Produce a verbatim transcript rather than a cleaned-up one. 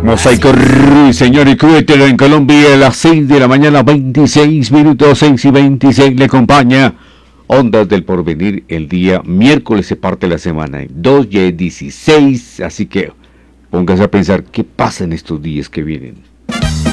Mosaico Ruiseñor y Cuételo en Colombia a las seis de la mañana, veintiséis minutos, seis y veintiséis. Le acompaña Ondas del Porvenir. El día miércoles se parte la semana en dos y dieciséis. Así que póngase a pensar qué pasa en estos días que vienen.